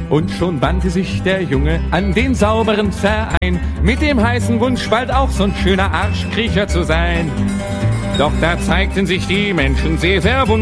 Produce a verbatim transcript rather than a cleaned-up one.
Und schon wandte sich der Junge an den sauberen Verein, mit dem heißen Wunsch, bald auch so'n schöner Arschkriecher zu sein. Doch da zeigten sich die Menschen sehr verwundert.